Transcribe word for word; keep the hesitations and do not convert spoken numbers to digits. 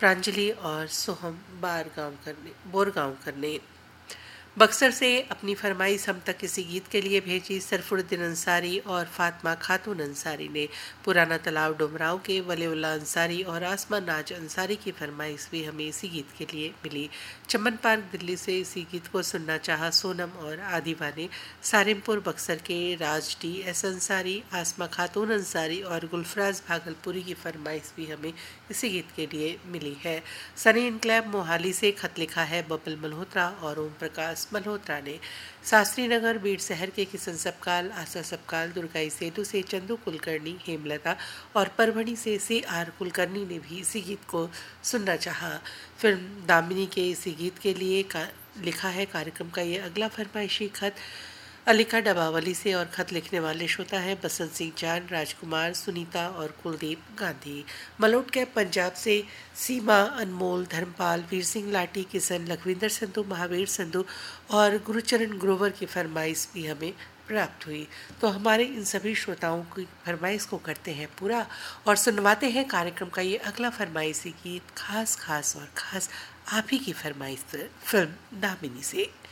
प्रांजलि और सोहम बार गाँव करने बोर गाँव करने। बक्सर से अपनी फरमाइश हम तक किसी गीत के लिए भेजी सरफुद्दीन अंसारी और फातिमा खातून अंसारी ने। पुराना तालाब डुमराव के वलीउल्लाह अंसारी और आसमा नाज अंसारी की फरमाइश भी हमें इसी गीत के लिए मिली। चमन पार्क दिल्ली से इसी गीत को सुनना चाहा सोनम और आदिवा ने। सारिमपुर बक्सर के राज डी एस अंसारी, आसमा खातून अंसारी और गुलफराज भागलपुरी की फरमाइश भी हमें इसी गीत के लिए मिली है। सनी इनकलैब मोहाली से खत लिखा है बबल मल्होत्रा और ओम प्रकाश मल्होत्रा ने। शास्त्री नगर बीड़ शहर के किशन सबकाल, आशा सबकाल, दुर्गाई सेतु से चंदू कुलकर्णी, हेमलता और परभणी से सी आर कुलकर्णी ने भी इसी गीत को सुनना चाहा। फिल्म दामिनी के इसी गीत के लिए लिखा है कार्यक्रम का ये अगला फरमाइशी खत अलिका डबावली से और खत लिखने वाले श्रोता है बसंत सिंह जान, राजकुमार, सुनीता और कुलदीप गांधी। मलोट कैंप पंजाब से सीमा, अनमोल, धर्मपाल, वीर सिंह लाठी, किशन, लखविंदर संधू, महावीर संधू और गुरुचरण ग्रोवर की फरमाइश भी हमें प्राप्त हुई। तो हमारे इन सभी श्रोताओं की फरमाइश को करते हैं पूरा और सुनवाते हैं कार्यक्रम का ये अगला फरमाइशी गीत खास खास और खास आप ही की फरमाइश फिल्म दामिनी से।